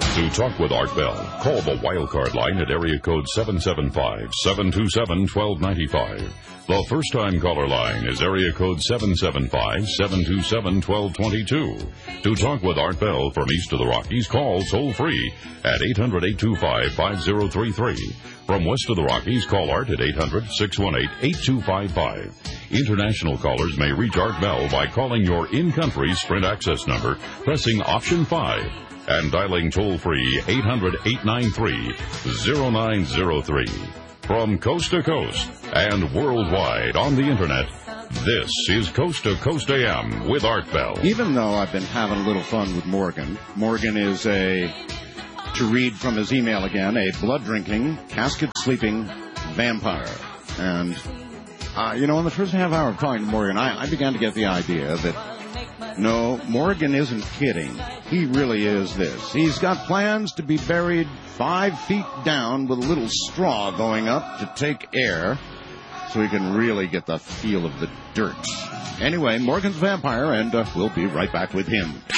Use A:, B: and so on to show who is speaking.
A: To talk with Art Bell, call the wildcard line at area code 775-727-1295. The first-time caller line is area code 775-727-1222. To talk with Art Bell from east of the Rockies, call toll-free at 800-825-5033. From west of the Rockies, call Art at 800-618-8255. International callers may reach Art Bell by calling your in-country Sprint access number, pressing option 5, and dialing toll-free 800-893-0903. From coast to coast and worldwide on the Internet, this is Coast to Coast AM with Art Bell.
B: Even though I've been having a little fun with Morgan is to read from his email again, a blood-drinking, casket-sleeping vampire. And, in the first half hour of talking to Morgan, I began to get the idea that, no, Morgan isn't kidding. He really is this. He's got plans to be buried 5 feet down with a little straw going up to take air so he can really get the feel of the dirt. Anyway, Morgan's vampire, and we'll be right back with him.